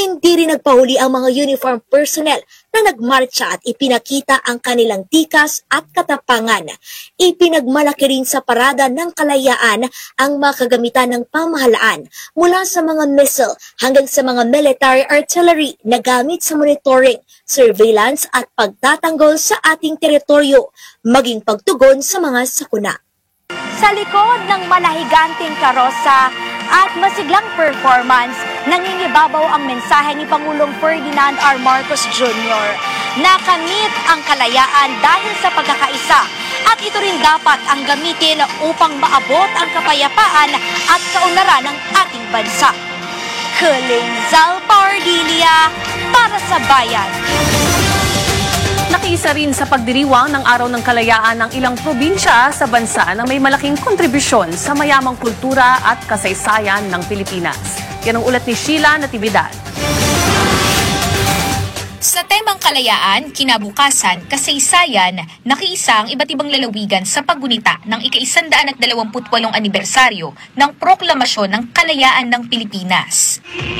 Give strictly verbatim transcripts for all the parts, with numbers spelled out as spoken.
Hindi rin nagpahuli ang mga uniform personnel na nagmarcha at ipinakita ang kanilang tikas at katapangan. Ipinagmalaki rin sa parada ng kalayaan ang mga kagamitan ng pamahalaan mula sa mga missile hanggang sa mga military artillery na gamit sa monitoring, surveillance at pagtatanggol sa ating teritoryo, maging pagtugon sa mga sakuna. Sa likod ng malahiganting karosa at masiglang performance, nangingibabaw ang mensahe ni Pangulong Ferdinand R. Marcos Junior Nakamit ang kalayaan dahil sa pagkakaisa at ito rin dapat ang gamitin upang maabot ang kapayapaan at kaunlaran ng ating bansa. Kuling Zal Pardilia para sa Bayan. Nakiisa rin sa pagdiriwang ng Araw ng Kalayaan ng ilang probinsya sa bansa na may malaking kontribusyon sa mayamang kultura at kasaysayan ng Pilipinas. Yan ang ulat ni Sheila Natividad. Sa temang kalayaan, kinabukasan, kasaysayan, nakiisa ang iba't ibang lalawigan sa paggunita ng ika-isandaan at dalawamput walong anibersaryo ng Proklamasyon ng Kalayaan ng Pilipinas.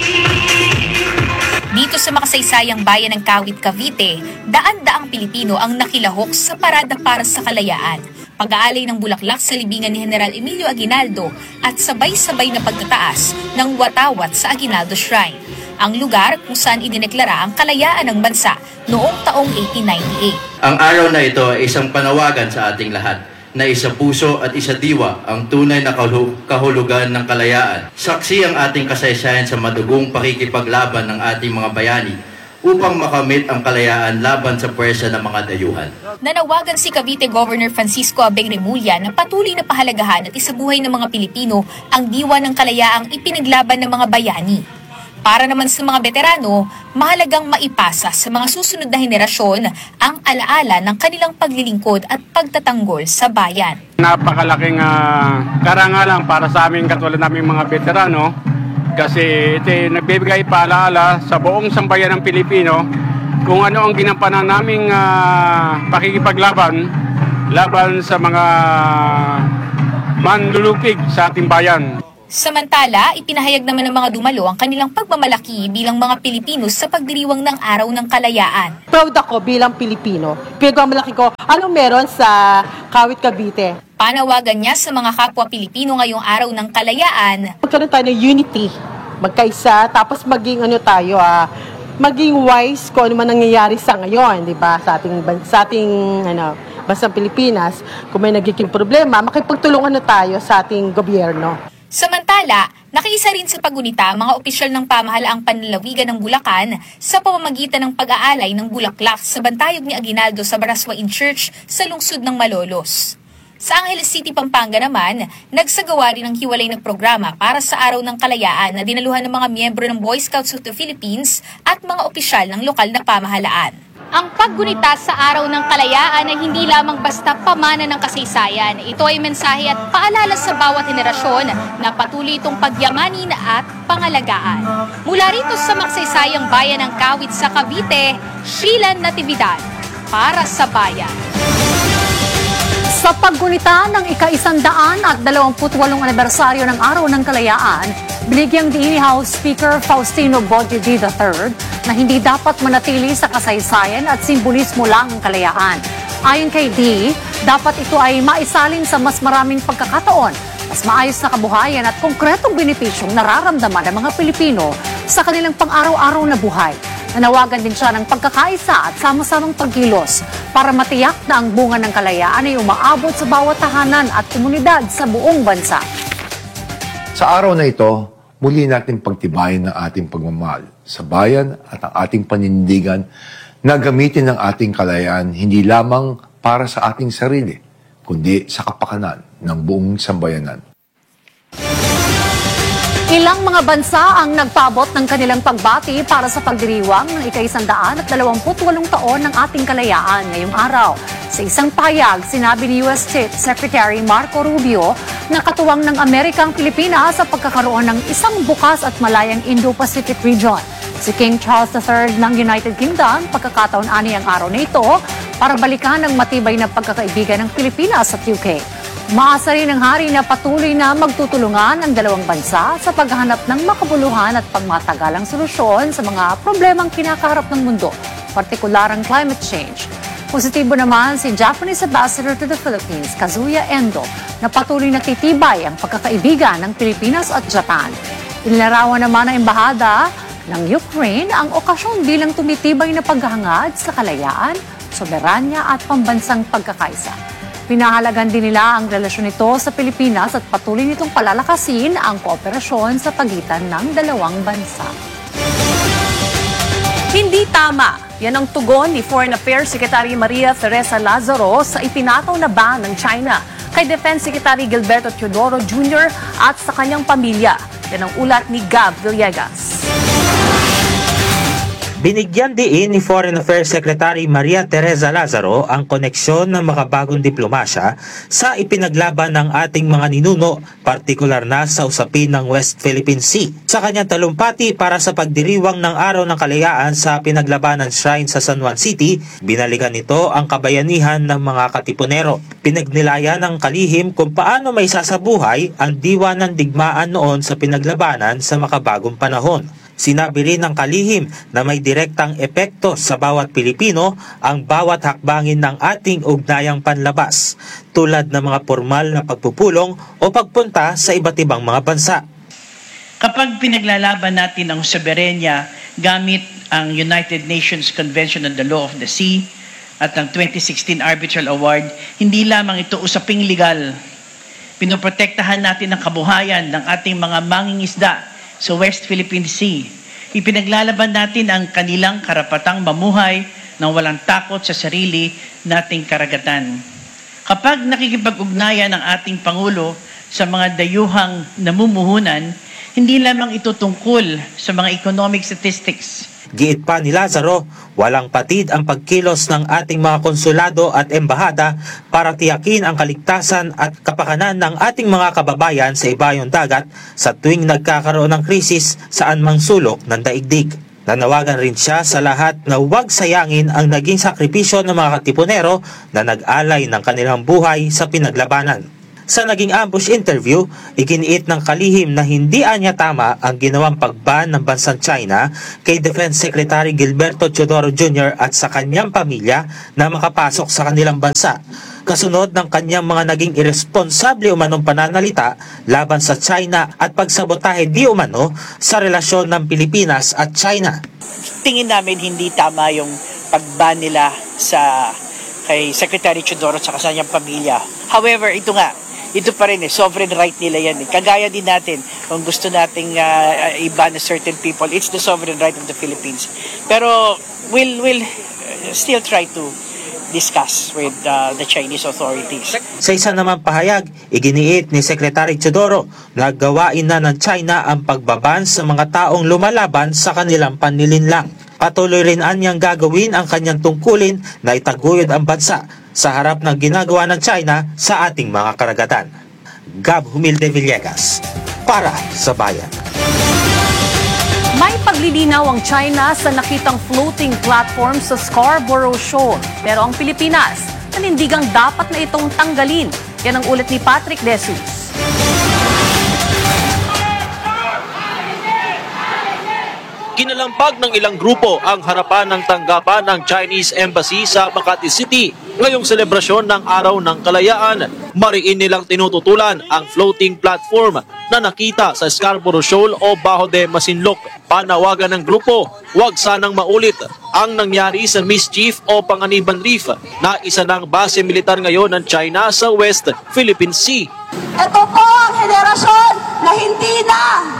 Dito sa makasaysayang bayan ng Kawit, Cavite, daan-daang Pilipino ang nakilahok sa Parada para sa Kalayaan, pag-aalay ng bulaklak sa libingan ni General Emilio Aguinaldo at sabay-sabay na pagtataas ng watawat sa Aguinaldo Shrine, ang lugar kung saan idineklara ang kalayaan ng bansa noong taong eighteen ninety-eight. Ang araw na ito ay isang panawagan sa ating lahat na isa puso at isa diwa ang tunay na kahulugan ng kalayaan. Saksi ang ating kasaysayan sa madugong pakikipaglaban ng ating mga bayani upang makamit ang kalayaan laban sa puwersa ng mga dayuhan. Nanawagan si Cavite Governor Francisco Abeng Remulla na patuloy na pahalagahan at isabuhay ng mga Pilipino ang diwa ng kalayaang ipinaglaban ng mga bayani. Para naman sa mga veterano, mahalagang maipasa sa mga susunod na henerasyon ang alaala ng kanilang paglilingkod at pagtatanggol sa bayan. Napakalaking uh, karangalan para sa aming katulad naming mga veterano kasi ito nagbibigay paalaala sa buong sambayan ng Pilipino kung ano ang ginampanan naming uh, pakikipaglaban laban sa mga manlulupig sa ating bayan. Samantala, ipinahayag naman ng mga dumalo ang kanilang pagmamalaki bilang mga Pilipino sa pagdiriwang ng Araw ng Kalayaan. Proud ako bilang Pilipino. Pinagmamalaki ko, anong meron sa Kawit, Cavite? Panawagan niya sa mga kapwa Pilipino ngayong Araw ng Kalayaan. Magkaroon tayo ng unity, magkaisa, tapos maging ano tayo, ah, maging wise kung ano man nangyayari sa ngayon, di ba? Sa ating, sa ating ano, bansang Pilipinas, kung may nagiging problema, makipagtulungan na tayo sa ating gobyerno. Samantala, nakiisa rin sa pagunita ang mga opisyal ng pamahalaang panlalawigan ng Bulacan sa pamamagitan ng pag-aalay ng bulaklak sa bantayog ni Aguinaldo sa Baraswain Church sa lungsod ng Malolos. Sa Angeles City, Pampanga naman, nagsagawa rin ng hiwalay na programa para sa Araw ng Kalayaan na dinaluhan ng mga miyembro ng Boy Scouts of the Philippines at mga opisyal ng lokal na pamahalaan. Ang paggunita sa Araw ng Kalayaan ay hindi lamang basta pamana ng kasaysayan. Ito ay mensahe at paalala sa bawat henerasyon na patuloy itong pagyamanin at pangalagaan. Mula rito sa makasaysayang bayan ng Kawit sa Cavite, Sheila Natividad para sa Bayan. Sa paggunita ng ika-isandaan at dalawamput walong anibersaryo ng Araw ng Kalayaan, binigyang diin ni House Speaker Faustino Bogie the third na hindi dapat manatili sa kasaysayan at simbolismo lang ang kalayaan. Ayon kay D, dapat ito ay maisalin sa mas maraming pagkakataon, mas maayos na kabuhayan at konkretong benepisyong nararamdaman ng mga Pilipino sa kanilang pang-araw-araw na buhay. Nanawagan din siya ng pagkakaisa at sama-samang pagkilos para matiyak na ang bunga ng kalayaan ay umaabot sa bawat tahanan at komunidad sa buong bansa. Sa araw na ito, muli natin pagtibayin ng ating pagmamahal sa bayan at ang ating panindigan na gamitin ang ating kalayaan hindi lamang para sa ating sarili, kundi sa kapakanan ng buong sambayanan. Ilang mga bansa ang nagpaabot ng kanilang pagbati para sa pagdiriwang ng ika-isandaan at dalawamput walong taon ng ating kalayaan ngayong araw. Sa isang payag, sinabi ni U S State Secretary Marco Rubio na katuwang ng Amerika ang Pilipinas sa pagkakaroon ng isang bukas at malayang Indo-Pacific region. Si King Charles the third ng United Kingdom, pagkakataon ani ang araw na ito para balikan ang matibay na pagkakaibigan ng Pilipinas at U K. Maasa rin ng hari na patuloy na magtutulungan ang dalawang bansa sa paghahanap ng makabuluhan at pangmatagalang solusyon sa mga problemang kinakaharap ng mundo, partikular ang climate change. Positibo naman si Japanese Ambassador to the Philippines, Kazuya Endo, na patuloy na titibay ang pagkakaibigan ng Pilipinas at Japan. Inilarawan naman ng embahada ng Ukraine ang okasyon bilang tumitibay na paghahangad sa kalayaan, soberanya at pambansang pagkakaisa. Pinahalagan din nila ang relasyon nito sa Pilipinas at patuloy nitong palalakasin ang kooperasyon sa pagitan ng dalawang bansa. Hindi tama. Yan ang tugon ni Foreign Affairs Secretary Maria Teresa Lazaro sa ipinataw na ban ng China kay Defense Secretary Gilberto Teodoro Junior at sa kanyang pamilya. Yan ang ulat ni Gab Villegas. Binigyan diin ni Foreign Affairs Secretary Maria Teresa Lazaro ang koneksyon ng makabagong diplomasya sa ipinaglaban ng ating mga ninuno, partikular na sa usapin ng West Philippine Sea. Sa kanyang talumpati para sa pagdiriwang ng Araw ng Kalayaan sa pinaglabanan shrine sa San Juan City, binalikan nito ang kabayanihan ng mga katipunero. Pinagnilayan ng kalihim kung paano may sasabuhay ang diwa ng digmaan noon sa pinaglabanan sa makabagong panahon. Sinabi rin ng kalihim na may direktang epekto sa bawat Pilipino ang bawat hakbangin ng ating ugnayang panlabas, tulad ng mga formal na pagpupulong o pagpunta sa iba't ibang mga bansa. Kapag pinaglalaban natin ang soberenya gamit ang United Nations Convention on the Law of the Sea at ang twenty sixteen Arbitral Award, hindi lamang ito usaping legal. Pinoprotektahan natin ang kabuhayan ng ating mga mangingisda sa West Philippine Sea. Ipinaglalaban natin ang kanilang karapatang mamuhay ng walang takot sa sarili nating karagatan. Kapag nakikipag-ugnayan ang ating Pangulo sa mga dayuhang namumuhunan, hindi lamang ito tungkol sa mga economic statistics. Giit pa ni Lazaro, walang patid ang pagkilos ng ating mga konsulado at embahada para tiyakin ang kaligtasan at kapakanan ng ating mga kababayan sa ibayong dagat sa tuwing nagkakaroon ng krisis saan mang sulok ng daigdig. Nanawagan rin siya sa lahat na huwag sayangin ang naging sakripisyo ng mga katipunero na nag-alay ng kanilang buhay sa pinaglabanan. Sa naging ambush interview, iginiit ng kalihim na hindi anya tama ang ginawang pagban ng bansang China kay Defense Secretary Gilberto Teodoro Junior at sa kanyang pamilya na makapasok sa kanilang bansa, kasunod ng kanyang mga naging irresponsable umanong pananalita laban sa China at pagsabotahe di umano sa relasyon ng Pilipinas at China. Tingin namin hindi tama yung pagban nila sa kay Secretary Teodoro at sa kanyang pamilya. However, ito nga, ito pa rin eh, sovereign right nila yan eh. Kagaya din natin, kung gusto nating uh, iban na certain people, it's the sovereign right of the Philippines. Pero we'll, we'll still try to discuss with uh, the Chinese authorities. Sa isa naman pahayag, iginiit ni Secretary Teodoro na gawain na ng China ang pagbaban sa mga taong lumalaban sa kanilang panlilinlang. Patuloy rin anyang gagawin ang kanyang tungkulin na itaguyod ang bansa sa harap ng ginagawa ng China sa ating mga karagatan. Gab Humilde Villegas, para sa Bayan. May paglilinaw ang China sa nakitang floating platform sa Scarborough Shoal. Pero ang Pilipinas, nanindigang dapat na itong tanggalin. Yan ang ulit ni Patrick De Jesus. Kinalampag ng ilang grupo ang harapan ng tanggapan ng Chinese Embassy sa Makati City ngayong selebrasyon ng Araw ng Kalayaan. Mariin nilang tinututulan ang floating platform na nakita sa Scarborough Shoal o Bajo de Masinloc. Panawagan ng grupo, huwag sanang maulit ang nangyari sa Mischief o Panganiban Reef na isa ng base militar ngayon ng China sa West Philippine Sea. Ito po ang henerasyon na hindi na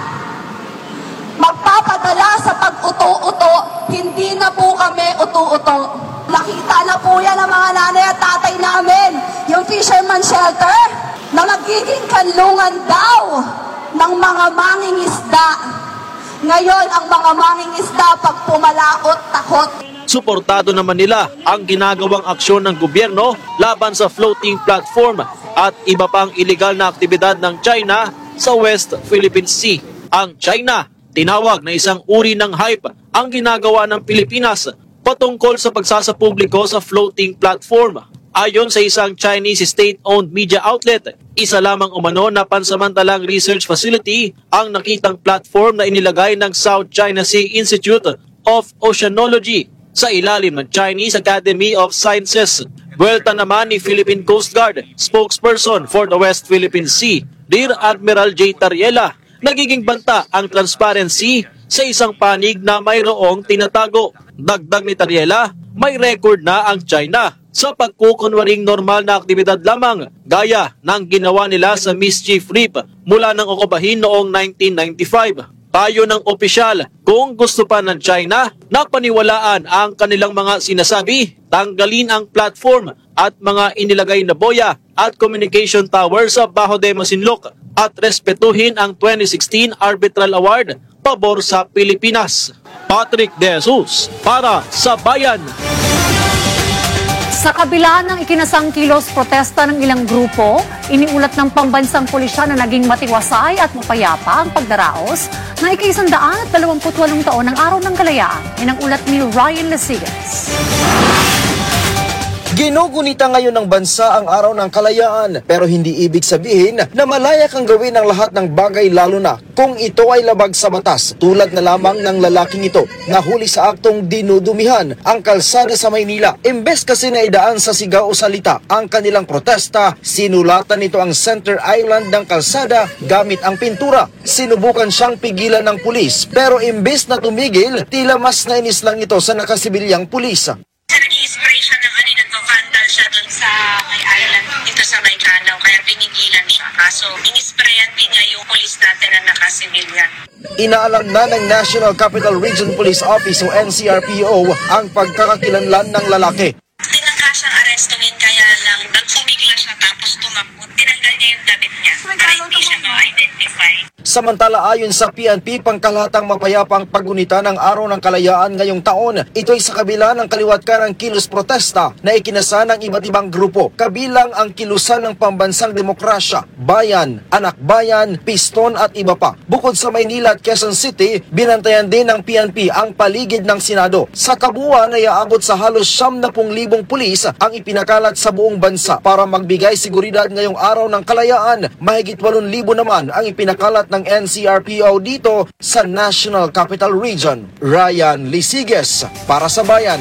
magpapadala sa pag-uto-uto, hindi na po kami uto-uto. Nakita na po yan ng mga nanay at tatay namin, yung fisherman shelter, na nagiging kanlungan daw ng mga mangingisda. Ngayon, ang mga mangingisda pag pumalaot, takot. Suportado naman nila ang ginagawang aksyon ng gobyerno laban sa floating platform at iba pang iligal na aktibidad ng China sa West Philippine Sea. Ang China tinawag na isang uri ng hype ang ginagawa ng Pilipinas patungkol sa pagsasapubliko sa floating platform. Ayon sa isang Chinese state-owned media outlet, isa lamang umano na pansamantalang research facility ang nakitang platform na inilagay ng South China Sea Institute of Oceanology sa ilalim ng Chinese Academy of Sciences. Buwelta naman ni Philippine Coast Guard spokesperson for the West Philippine Sea, Rear Admiral J. Tariela, nagiging banta ang transparency sa isang panig na mayroong tinatago. Dagdag ni Tariela, may record na ang China sa pagkukunwaring normal na aktibidad lamang gaya ng ginawa nila sa Mischief Reef mula ng okupahin noong nineteen ninety-five. Tayo ng opisyal, kung gusto pa ng China na paniwalaan ang kanilang mga sinasabi, tanggalin ang platform at mga inilagay na boya at communication tower sa Bajo de Masinloc at respetuhin ang twenty sixteen Arbitral Award pabor sa Pilipinas. Patrick De Jesus para sa Bayan. Sa kabila ng ikinasang kilos protesta ng ilang grupo, iniulat ng pambansang pulisya na naging matiwasay at mapayapa ang pagdaraos na ika-isandaan at dalawamput walong taon ng Araw ng Kalayaan. Yan ang ulat ni Ryan Lasigas. Ginugunita ngayon ng bansa ang Araw ng Kalayaan, pero hindi ibig sabihin na malaya kang gawin ang lahat ng bagay, lalo na kung ito ay labag sa batas, tulad na lamang ng lalaking ito na huli sa aktong dinudumihan ang kalsada sa Maynila. Imbes kasi na idaan sa sigaw o salita ang kanilang protesta, sinulatan nito ang center island ng kalsada gamit ang pintura. Sinubukan siyang pigilan ng pulis, pero imbes na tumigil, tila mas nainis lang ito sa nakasibilyang pulis. Nag-i-spray siya ng ano, nagpa-vandal siya dun sa may island dito sa may Canao, kaya pinigilan siya. Kaso, inisprayan din niya yung police natin na nakasibilyan. Inaalam na ng National Capital Region Police Office o N C R P O ang pagkakakilanlan ng lalaki. Tinangka siyang arestuhin, kaya lang nagsumigla siya tapos tumakbo. Tinanggal niya yung damit niya para hindi siya ma-identify. Samantala, ayon sa P N P, pangkalatang mapayapang pagunita ng Araw ng Kalayaan ngayong taon. Ito'y sa kabila ng kaliwat-kanang kilos protesta na ikinasa ng iba't ibang grupo. Kabilang ang kilusan ng Pambansang Demokrasya, Bayan, Anak Bayan, Piston at iba pa. Bukod sa Maynila at Quezon City, binantayan din ng P N P ang paligid ng Senado. Sa kabuuan ay aabot sa halos siyam na pung libong pulis ang ipinakalat sa buong bansa para magbigay seguridad ngayong Araw ng Kalayaan. Mahigit walong libo naman ang ipinakalat ng N C R P O dito sa National Capital Region. Ryan Lisiges para sa Bayan.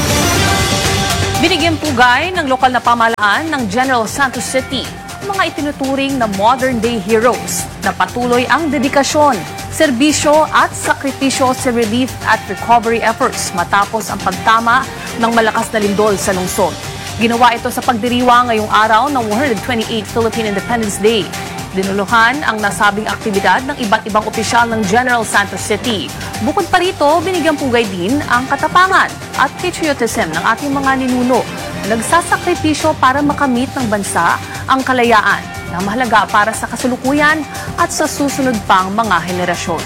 Binigyan pugay ng lokal na pamahalaan ng General Santos City ang mga itinuturing na modern-day heroes na patuloy ang dedikasyon, serbisyo at sakripisyo sa relief at recovery efforts matapos ang pagtama ng malakas na lindol sa lungsod. Ginawa ito sa pagdiriwang ngayong araw ng one hundred twenty-eighth Philippine Independence Day. Dinuluhan ang nasabing aktibidad ng iba't ibang opisyal ng General Santos City. Bukod pa rito, binigyan pugay din ang katapangan at patriotism ng ating mga ninuno na nagsasakripisyo para makamit ng bansa ang kalayaan na mahalaga para sa kasalukuyan at sa susunod pang mga henerasyon.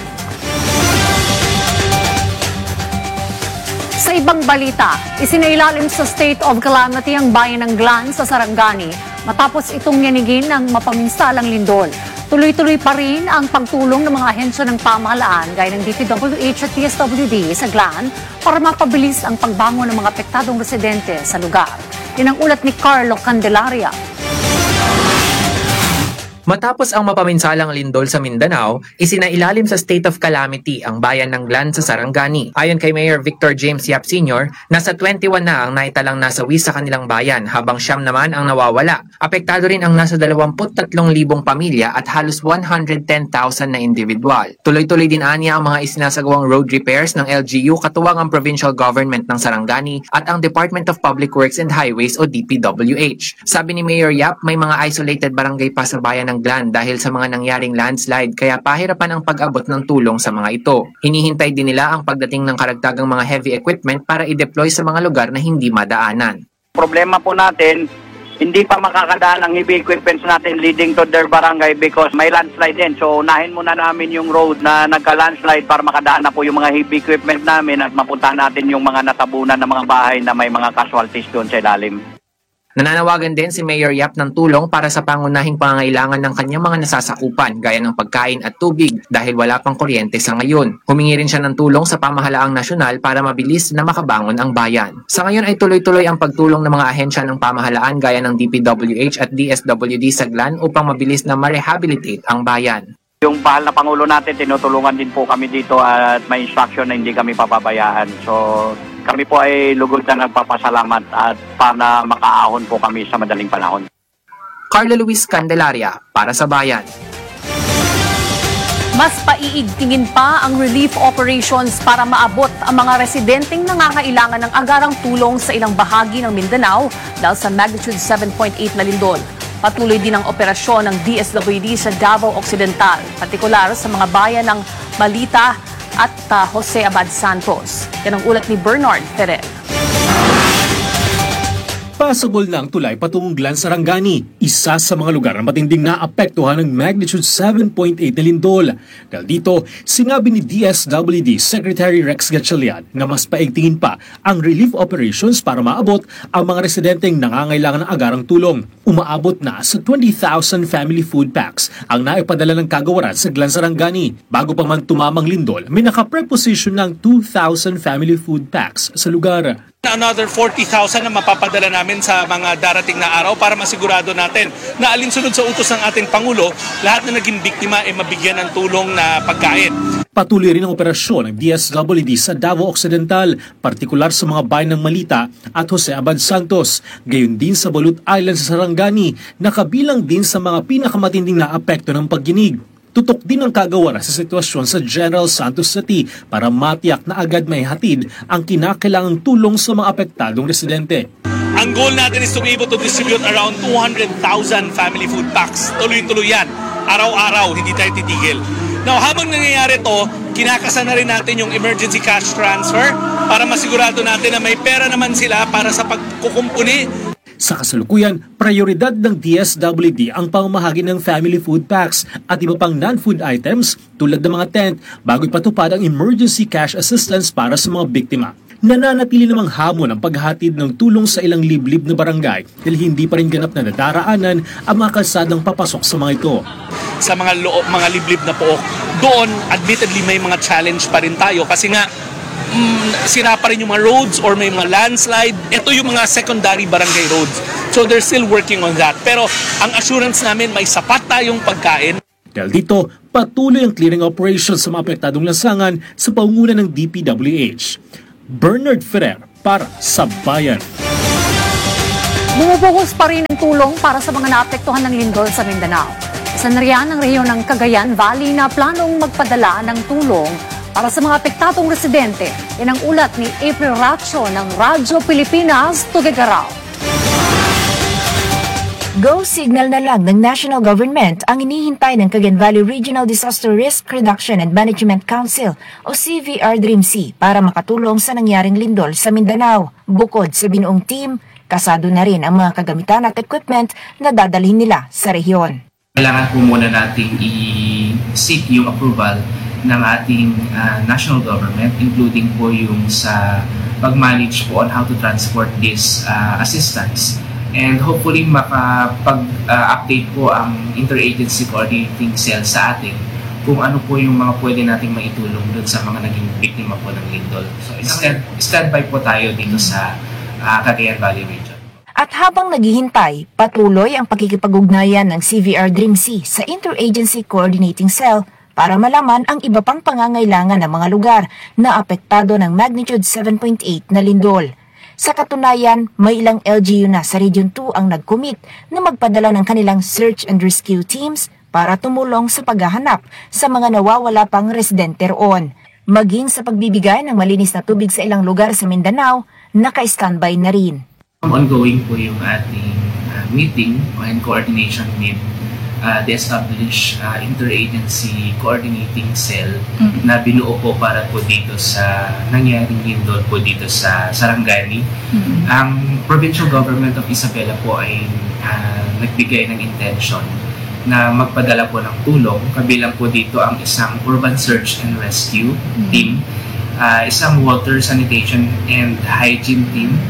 Sa ibang balita, isinailalim sa state of calamity ang bayan ng Glan sa Sarangani matapos itong yanigin ng mapaminsalang lindol. Tuloy-tuloy pa rin ang pagtulong ng mga ahensya ng pamahalaan gaya ng D P W H at T S W D sa Glan para mapabilis ang pagbangon ng mga apektadong residente sa lugar. Yan ang ulat ni Carlo Candelaria. Matapos ang mapaminsalang lindol sa Mindanao, isinailalim sa state of calamity ang bayan ng Glan sa Sarangani. Ayon kay Mayor Victor James Yap Senior, nasa twenty-one na ang naitalang nasawi sa kanilang bayan habang siyam naman ang nawawala. Apektado rin ang nasa dalawampu't tatlong libong pamilya at halos one hundred ten thousand na individual. Tuloy-tuloy din aniya ang mga isinasagawang road repairs ng L G U katuwang ang provincial government ng Sarangani at ang Department of Public Works and Highways o D P W H. Sabi ni Mayor Yap, may mga isolated barangay pa sa bayan ng Glan dahil sa mga nangyaring landslide kaya pahirapan ang pag-abot ng tulong sa mga ito. Hinihintay din nila ang pagdating ng karagdagang mga heavy equipment para i-deploy sa mga lugar na hindi madaanan. Problema po natin, hindi pa makakadaan ang heavy equipments natin leading to their barangay because may landslide din. So unahin muna namin yung road na nagka-landslide para makadaan na po yung mga heavy equipment namin at mapuntahan natin yung mga natabunan ng mga bahay na may mga casualties doon sa ilalim. Nananawagan din si Mayor Yap ng tulong para sa pangunahing pangangailangan ng kanyang mga nasasakupan gaya ng pagkain at tubig dahil wala pang kuryente sa ngayon. Humingi rin siya ng tulong sa pamahalaang nasyonal para mabilis na makabangon ang bayan. Sa ngayon ay tuloy-tuloy ang pagtulong ng mga ahensya ng pamahalaan gaya ng D P W H at D S W D Saglan upang mabilis na ma-rehabilitate ang bayan. Yung bahal na Pangulo natin, tinutulungan din po kami dito at may instruction na hindi kami papabayaan. So kami po ay lugod na nagpapasalamat at para makaahon po kami sa madaling panahon. Carlo Luis Candelaria para sa Bayan. Mas paiigtingin pa ang relief operations para maabot ang mga residenteng nangangailangan ng agarang tulong sa ilang bahagi ng Mindanao dahil sa magnitude seven point eight na lindol. Patuloy din ang operasyon ng D S W D sa Davao Occidental, partikular sa mga bayan ng Malita at uh, Jose Abad Santos. Yan ang ulat ni Bernard Ferrer. Pasabol na ang tulay patungong Glan Sarangani, isa sa mga lugar na matinding naapektuhan ng magnitude seven point eight na lindol. Dahil dito, sinabi ni D S W D Secretary Rex Gatchalian na mas paigtingin pa ang relief operations para maabot ang mga residenteng nangangailangan ng agarang tulong. Umaabot na sa twenty thousand family food packs ang naipadala ng kagawaran sa Glan Sarangani. Bago pa man tumamang lindol, may nakapreposition ng two thousand family food packs sa lugar. Another forty thousand na mapapadala namin sa mga darating na araw para masigurado natin na alinsunod sa utos ng ating Pangulo, lahat na naging biktima ay mabigyan ng tulong na pagkain. Patuloy rin ang operasyon ng D S W D sa Davao Occidental, partikular sa mga bayan ng Malita at Jose Abad Santos, gayon din sa Balut Island sa Sarangani, na kabilang din sa mga pinakamatinding naapekto ng pagginig. Tutok din ang kagawaran sa sitwasyon sa General Santos City para matiyak na agad may hatid ang kinakailangang tulong sa mga apektadong residente. Ang goal natin is to be able to distribute around two hundred thousand family food packs. Tuloy-tuloy yan. Araw-araw, hindi tayo titigil. Now, habang nangyayari to, kinakasa na rin natin yung emergency cash transfer para masigurado natin na may pera naman sila para sa pagkukumpuni. Sa kasalukuyan, prioridad ng D S W D ang pamamahagi ng family food packs at iba pang non-food items tulad ng mga tent bago ipatupad ang emergency cash assistance para sa mga biktima. Nananatili namang hamon ang paghatid ng tulong sa ilang liblib na barangay dahil hindi pa rin ganap na nadaraanan ang mga kalsadang papasok sa mga ito. Sa mga loob, mga liblib na pook, doon admittedly may mga challenge pa rin tayo kasi nga Mm, sira pa rin yung mga roads or may mga landslide. Ito yung mga secondary barangay roads. So they're still working on that. Pero ang assurance namin, may sapat tayong pagkain. Dahil dito, patuloy ang clearing operations sa mga apektadong lansangan sa pangunguna ng D P W H. Bernard Ferrer para sa Bayan. Bumubuhos pa rin ang tulong para sa mga naapektuhan ng lindol sa Mindanao. Isa na riyan ang rehiyon ng Cagayan Valley na planong magpadala ng tulong para sa mga apektadong residente. Yan ang ulat ni April Racho ng Radyo Pilipinas, Tuguegarao. Go signal na lang ng national government ang inihintay ng Cagayan Valley Regional Disaster Risk Reduction and Management Council o C V R D R I M C para makatulong sa nangyaring lindol sa Mindanao. Bukod sa binuong team, kasado na rin ang mga kagamitan at equipment na dadalhin nila sa rehiyon. Kailangan po muna natin i-seek yung approval ng ating uh, national government, including po yung sa pag-manage po on how to transport this uh, assistance. And hopefully makapag-update uh, po ang Interagency Coordinating Cell sa atin kung ano po yung mga pwede nating maitulong doon sa mga naging biktima po ng lindol. So stand, standby po tayo dito sa uh, Cagayan Valley Region. At habang naghihintay, patuloy ang pakikipag-ugnayan ng C V R D R I M C sa Interagency Coordinating Cell para malaman ang iba pang pangangailangan ng mga lugar na apektado ng magnitude seven point eight na lindol. Sa katunayan, may ilang L G U na sa Region two ang nag-commit na magpadala ng kanilang search and rescue teams para tumulong sa paghahanap sa mga nawawala pang residente roon. Maging sa pagbibigay ng malinis na tubig sa ilang lugar sa Mindanao, naka-standby na rin. Ongoing po yung ating uh, meeting and coordination with Uh, the established uh, Interagency Coordinating Cell mm-hmm. na binuo po para po dito sa nangyaring lindol po dito sa Sarangani. Mm-hmm. Ang Provincial Government of Isabela po ay uh, nagbigay ng intention na magpadala po ng tulong. Kabilang po dito ang isang Urban Search and Rescue mm-hmm. team, uh, isang Water Sanitation and Hygiene team,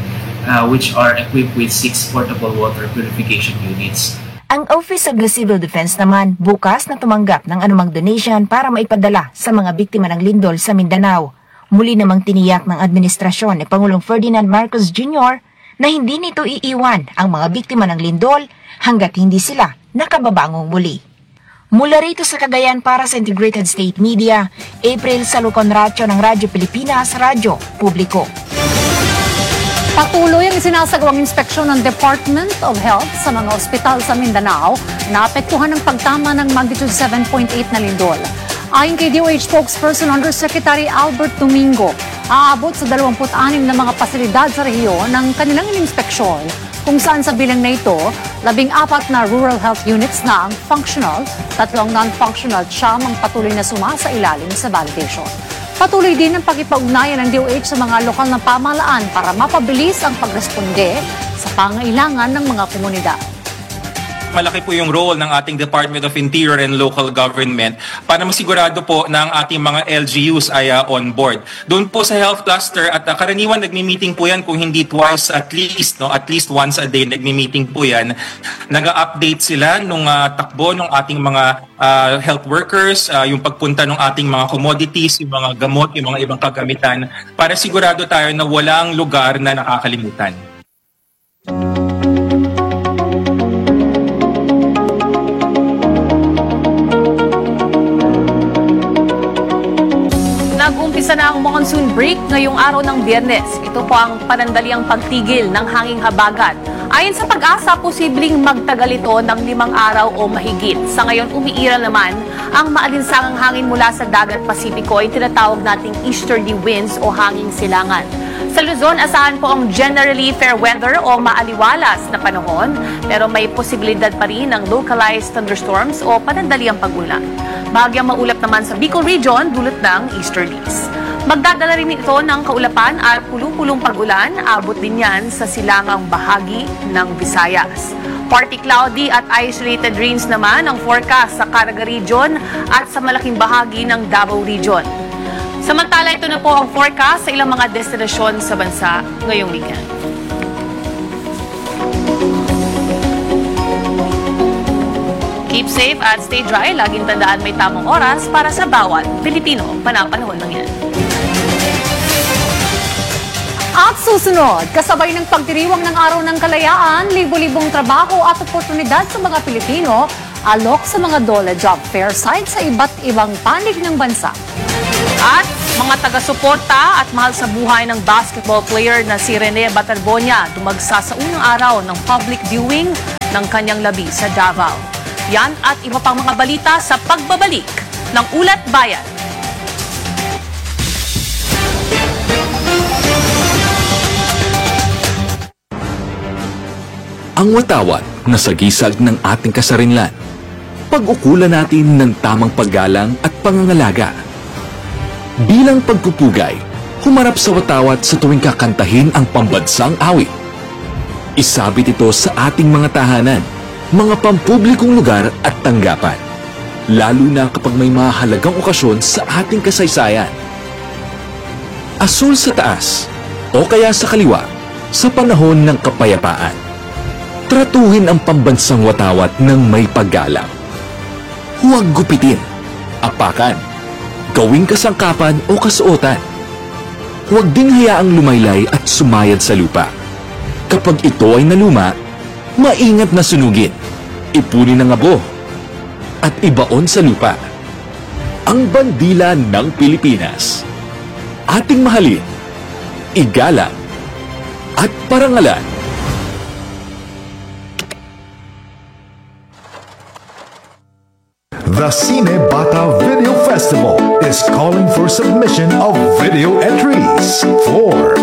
uh, which are equipped with six portable water purification units. Ang Office of the Civil Defense naman bukas na tumanggap ng anumang donation para maipadala sa mga biktima ng lindol sa Mindanao. Muli namang tiniyak ng administrasyon ni Pangulong Ferdinand Marcos Junior na hindi nito iiwan ang mga biktima ng lindol hanggat hindi sila nakababangong muli. Mula rito sa Cagayan para sa Integrated State Media, April Saluconracio ng Radyo Pilipinas, Radyo Publiko. Patuloy ang isinasagawang inspeksyon ng Department of Health sa mga ospital sa Mindanao na apektuhan ng pagtama ng magnitude seven point eight na lindol. Ayon kay D O H spokesperson Undersecretary Albert Domingo, aabot sa dalawampu't anim na mga pasilidad sa rehiyon ng kanilang inspeksyon, kung saan sa bilang na ito, labing apat na rural health units na ang functional, tatlong non-functional siyam ang patuloy na sumasailalim sa validation. Patuloy din ang pakipag-ugnayan ng D O H sa mga lokal na pamahalaan para mapabilis ang pagresponde sa pangailangan ng mga komunidad. Malaki po yung role ng ating Department of Interior and Local Government para masigurado po na ang ating mga L G Us ay uh, on board. Doon po sa health cluster at uh, karaniwan nagmi-meeting po yan kung hindi twice at least, no, at least once a day nagmi-meeting po yan. Nag-update sila nung uh, takbo ng ating mga uh, health workers, uh, yung pagpunta ng ating mga commodities, yung mga gamot, yung mga ibang kagamitan para sigurado tayo na walang lugar na nakakalimutan. Nag-umpisa na ang monsoon break ngayong araw ng Biyernes. Ito po ang panandaliang pagtigil ng hanging habagat. Ayon sa Pag-asa, posibleng magtagal ito ng limang araw o mahigit. Sa ngayon, umiiral naman ang maalinsangang hangin mula sa dagat Pasipiko ay tinatawag nating easterly winds o hanging silangan. Sa Luzon, asahan po ang generally fair weather o maaliwalas na panahon, pero may posibilidad pa rin ng localized thunderstorms o panandaliang pag-ulan. Bahagyang maulap naman sa Bicol Region dulot ng easterlies. Magdadala rin ito ng kaulapan at pulong-pulong pag-ulan, abot din yan sa silangang bahagi ng Visayas. Partly cloudy at isolated rains naman ang forecast sa Caraga Region at sa malaking bahagi ng Davao Region. Samantala, ito na po ang forecast sa ilang mga destinasyon sa bansa ngayong weekend. Keep safe at stay dry. Laging tandaan may tamang oras para sa bawat Pilipino. Panapanahon lang yan. At susunod, kasabay ng pagdiriwang ng Araw ng Kalayaan, libo-libong trabaho at oportunidad sa mga Pilipino, alok sa mga DOLE job fair sites sa iba't ibang panig ng bansa. At mga taga-suporta at mahal sa buhay ng basketball player na si Rene Batarbonia dumagsa sa unang araw ng public viewing ng kanyang labi sa Davao. Yan at iba pang mga balita sa pagbabalik ng Ulat Bayan. Ang watawat na sagisag ng ating kasarinlan. Pag-ukulan natin ng tamang paggalang at pangangalaga. Bilang pagpupugay, humarap sa watawat sa tuwing kakantahin ang pambansang awit. Isabit ito sa ating mga tahanan, mga pampublikong lugar at tanggapan, lalo na kapag may mahalagang okasyon sa ating kasaysayan. Asul sa taas o kaya sa kaliwa sa panahon ng kapayapaan. Tratuhin ang pambansang watawat ng may paggalang. Huwag gupitin, apakan, gawing kasangkapan o kasuotan. Huwag ding hayaang lumaylay at sumayad sa lupa. Kapag ito ay naluma, maingat na sunugin, ipunin ng abo, at ibaon sa lupa. Ang bandila ng Pilipinas. Ating mahalin, igalang, at parangalan. The Cine Bata Video Festival is calling for submission of video entries for